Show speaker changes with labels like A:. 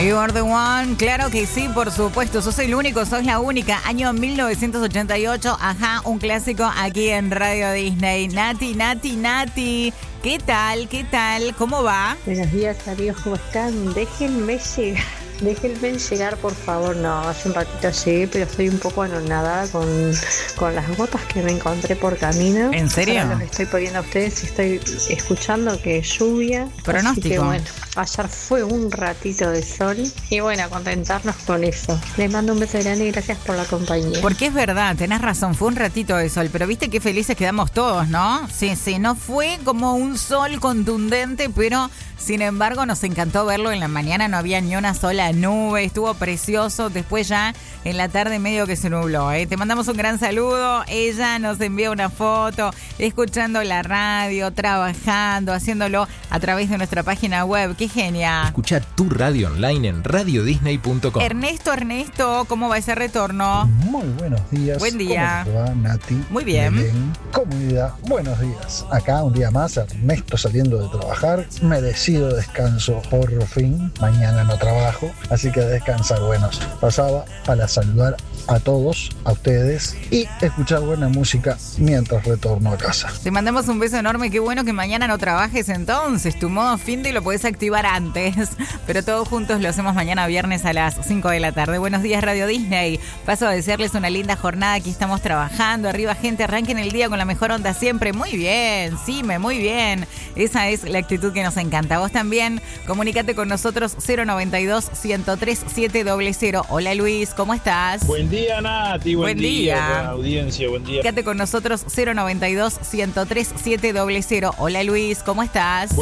A: You're the one, claro que sí, por supuesto. Sos el único, sos la única. Año 1988, ajá, un clásico aquí en Radio Disney. Nati. ¿Qué tal? ¿Cómo va?
B: Buenos días, amigos, ¿cómo están? Déjenme llegar, por favor. No, hace un ratito llegué, pero estoy un poco anonadada con las gotas que me encontré por camino.
A: ¿En serio?
B: Ahora los estoy poniendo a ustedes y estoy escuchando que es lluvia.
A: Pronóstico.
B: Así que bueno, ayer fue un ratito de sol y bueno, a contentarnos con eso. Les mando un beso grande y gracias por la compañía.
A: Porque es verdad, tenés razón, fue un ratito de sol, pero viste qué felices quedamos todos, ¿no? Sí, no fue como un sol contundente, pero sin embargo nos encantó verlo en la mañana, no había ni una sola nube, estuvo precioso, después ya en la tarde medio que se nubló, ¿eh? Te mandamos un gran saludo, ella nos envía una foto, escuchando la radio, trabajando, haciéndolo a través de nuestra página web, qué genial.
C: Escucha tu radio online en radiodisney.com.
A: Ernesto, ¿cómo va ese retorno?
D: Muy buenos días.
A: Buen día.
D: ¿Cómo te va, Nati?
A: Muy bien.
D: Belén, comunidad, buenos días. Acá un día más, Ernesto saliendo de trabajar, merecido descanso por fin. Mañana no trabajo, así que a descansar. Bueno, pasaba para saludar a todos, a ustedes y escuchar buena música mientras retorno a casa.
A: Te mandamos un beso enorme, qué bueno que mañana no trabajes entonces, tu modo fin de lo podés activar antes, pero todos juntos lo hacemos mañana viernes a las 5 de la tarde. Buenos días Radio Disney, paso a desearles una linda jornada, aquí estamos trabajando, arriba gente, arranquen el día con la mejor onda siempre, muy bien, Sime, muy bien, esa es la actitud que nos encanta. Vos también, comunícate con nosotros 092-103-700. Hola Luis, ¿cómo estás?
E: Buen día Nati, buen día. Buena audiencia, buen día.
A: Comunícate con nosotros 092-103-700. Hola Luis, ¿cómo estás?